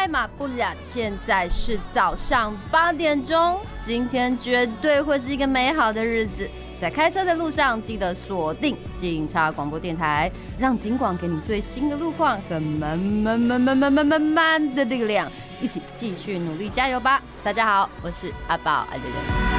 快马不了，现在是早上8点钟，今天绝对会是一个美好的日子。在开车的路上，记得锁定警察广播电台，让警广给你最新的路况和满的力量，一起继续努力加油吧！大家好，我是阿宝阿珍。